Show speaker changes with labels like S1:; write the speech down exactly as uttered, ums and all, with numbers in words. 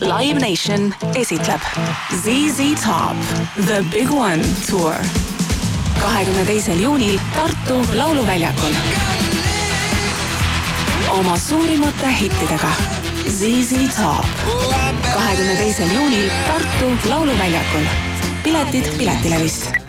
S1: Live Nation esitleb Z Z Top The Big One Tour kahekümne teisel juunil Tartu Lauluväljakul. Oma suurimate hittidega Z Z Top kahekümne teisel juunil Tartu Lauluväljakul. Piletid Piletilevist.